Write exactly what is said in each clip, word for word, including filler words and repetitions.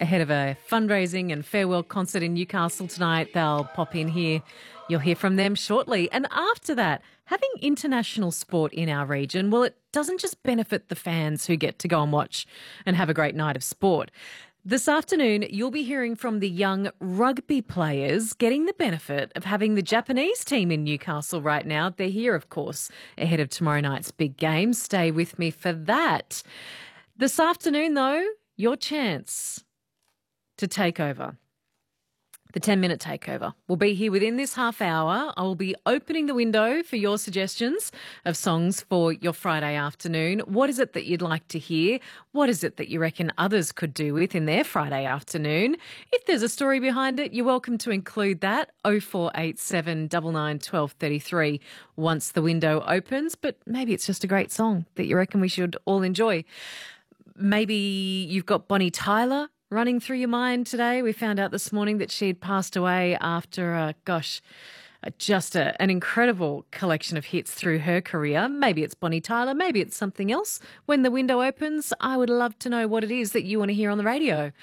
ahead of a fundraising and farewell concert in Newcastle tonight. They'll pop in here. You'll hear from them shortly. And after that, having international sport in our region, well, it doesn't just benefit the fans who get to go and watch and have a great night of sport. This afternoon, you'll be hearing from the young rugby players getting the benefit of having the Japanese team in Newcastle right now. They're here, of course, ahead of tomorrow night's big game. Stay with me for that. This afternoon, though, your chance to take over. The ten-minute takeover will be here within this half hour. I will be opening the window for your suggestions of songs for your Friday afternoon. What is it that you'd like to hear? What is it that you reckon others could do with in their Friday afternoon? If there's a story behind it, you're welcome to include that. oh four eight seven, nine nine, one two three three once the window opens. But maybe it's just a great song that you reckon we should all enjoy. Maybe you've got Bonnie Tyler running through your mind today. We found out this morning that she had passed away after, uh, gosh, uh, just a, an incredible collection of hits through her career. Maybe it's Bonnie Tyler, maybe it's something else. When the window opens, I would love to know what it is that you want to hear on the radio.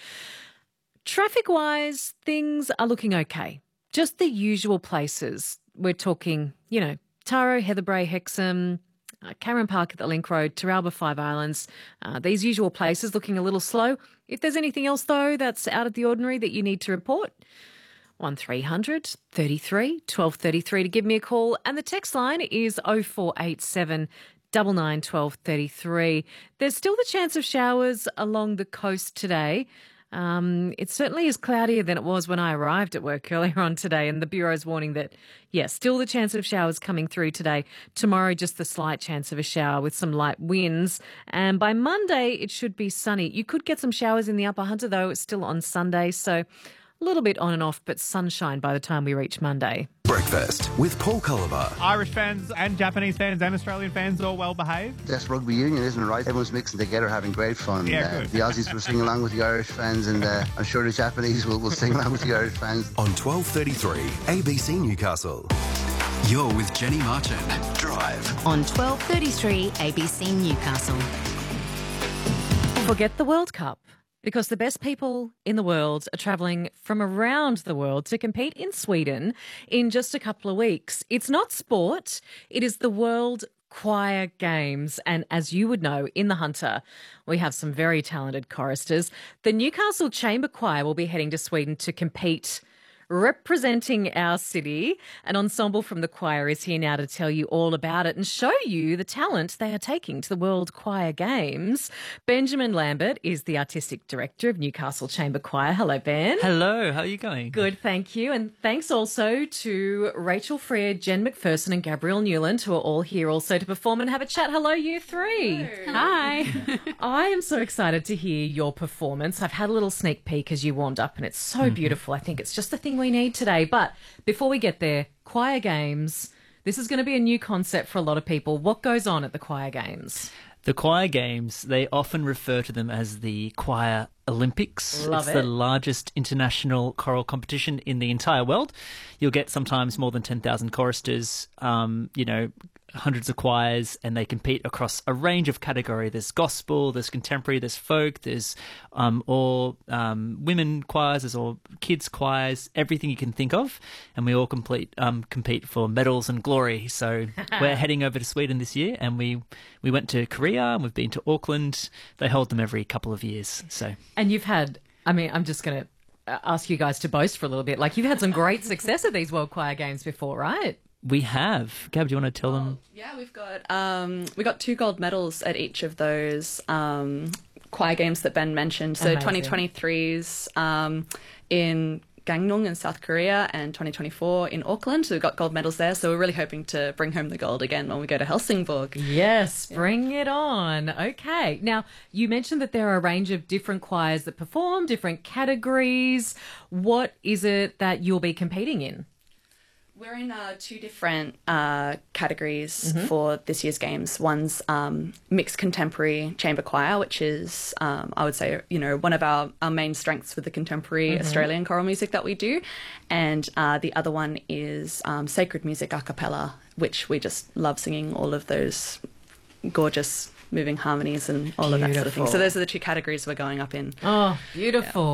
Traffic-wise, things are looking okay. Just the usual places. We're talking, you know, Taro, Heatherbrae, Hexham, Uh, Cameron Park at the Link Road, Teralba, Five Islands, uh, these usual places looking a little slow. If there's anything else, though, that's out of the ordinary that you need to report, one three hundred, thirty-three, twelve thirty-three to give me a call. And the text line is oh four eight seven, nine nine, one two three three. There's still the chance of showers along the coast today. Um, it certainly is cloudier than it was when I arrived at work earlier on today, and the Bureau's warning that, yeah, still the chance of showers coming through today. Tomorrow, just the slight chance of a shower with some light winds. And by Monday, it should be sunny. You could get some showers in the Upper Hunter, though. It's still on Sunday, so a little bit on and off, but sunshine by the time we reach Monday. Breakfast with Paul Culliver. Irish fans and Japanese fans and Australian fans all well behaved. That's rugby union, isn't it, right? Everyone's mixing together, having great fun. Yeah, uh, good. The Aussies will sing along with the Irish fans, and uh, I'm sure the Japanese will, will sing along with the Irish fans. On twelve thirty-three, A B C Newcastle. You're with Jenny Martin. Drive. On twelve thirty-three A B C Newcastle. Forget the World Cup, because the best people in the world are travelling from around the world to compete in Sweden in just a couple of weeks. It's not sport, it is the World Choir Games. And as you would know, in the Hunter, we have some very talented choristers. The Newcastle Chamber Choir will be heading to Sweden to compete, representing our city. An ensemble from the choir is here now to tell you all about it and show you the talent they are taking to the World Choir Games. Benjamin Lambert is the Artistic Director of Newcastle Chamber Choir. Hello, Ben. Hello, how are you going? Good, thank you. And thanks also to Rachel Freer, Jen McPherson and Gabrielle Newland, who are all here also to perform and have a chat. Hello, you three. Hello. Hi. I am so excited to hear your performance. I've had a little sneak peek as you warmed up and it's so mm-hmm. beautiful. I think it's just the thing we need today. But before we get there, Choir Games, this is going to be a new concept for a lot of people. What goes on at the Choir Games? The Choir Games, they often refer to them as the Choir Olympics. Love it's it. the largest international choral competition in the entire world. You'll get sometimes more than ten thousand choristers, um, you know, hundreds of choirs, and they compete across a range of category. There's gospel, there's contemporary, there's folk, there's um, all um, women choirs, there's all kids choirs, everything you can think of, and we all complete um, compete for medals and glory. So we're heading over to Sweden this year, and we we went to Korea, and we've been to Auckland. They hold them every couple of years. So and you've had, I mean, I'm just going to ask you guys to boast for a little bit. Like, you've had some great success at these World Choir Games before, right? We have. Gab, do you want to tell them? Yeah, we've got um, we got two gold medals at each of those um, choir games that Ben mentioned. So Amazing. twenty twenty-three's um, in Gangneung in South Korea and twenty twenty-four in Auckland. So we've got gold medals there. So we're really hoping to bring home the gold again when we go to Helsingborg. Yes, bring it on. Okay. Now, you mentioned that there are a range of different choirs that perform, different categories. What is it that you'll be competing in? We're in uh, two different uh, categories Mm-hmm. for this year's games. One's um, mixed contemporary chamber choir, which is, um, I would say, you know, one of our, our main strengths with the contemporary Mm-hmm. Australian choral music that we do. And uh, the other one is um, sacred music a cappella, which we just love singing all of those gorgeous moving harmonies and all of that sort of thing. Beautiful. So those are the two categories we're going up in. Oh, beautiful.